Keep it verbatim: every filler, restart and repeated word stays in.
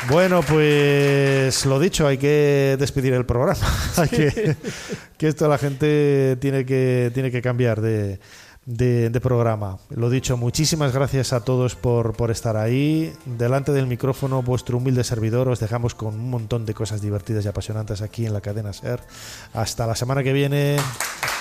Bueno, pues lo dicho, hay que despedir el programa. Hay que, que esto la gente tiene que, tiene que cambiar de, de, de programa. Lo dicho, muchísimas gracias a todos por, por estar ahí. Delante del micrófono, vuestro humilde servidor, os dejamos con un montón de cosas divertidas y apasionantes aquí en la cadena SER. Hasta la semana que viene.